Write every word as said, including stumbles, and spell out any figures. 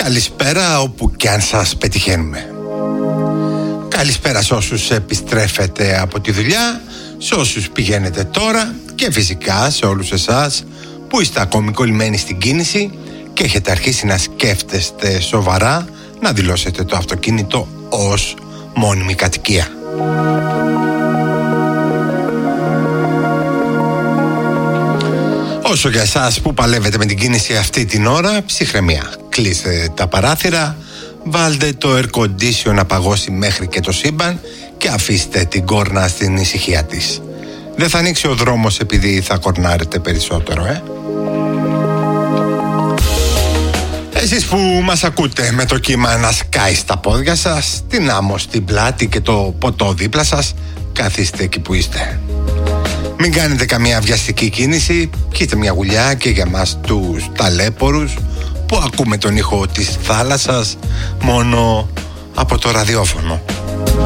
Καλησπέρα όπου κι αν σας πετυχαίνουμε. Καλησπέρα σε όσους επιστρέφετε από τη δουλειά, σε όσους πηγαίνετε τώρα και φυσικά σε όλους εσάς που είστε ακόμη κολλημένοι στην κίνηση και έχετε αρχίσει να σκέφτεστε σοβαρά να δηλώσετε το αυτοκίνητο ως μόνιμη κατοικία. Όσο για εσάς που παλεύετε με την κίνηση αυτή την ώρα, ψυχραιμία. Κλείστε τα παράθυρα, βάλτε το air condition να παγώσει μέχρι και το σύμπαν και αφήστε την κόρνα στην ησυχία της. Δεν θα ανοίξει ο δρόμος επειδή θα κορνάρετε περισσότερο, ε. Εσείς που μας ακούτε με το κύμα να σκάει στα πόδια σας, την άμμο στην πλάτη και το ποτό δίπλα σας, καθίστε εκεί που είστε. Μην κάνετε καμία βιαστική κίνηση, πιείτε μια γουλιά και για μας τους ταλέπορους που ακούμε τον ήχο της θάλασσας μόνο από το ραδιόφωνο.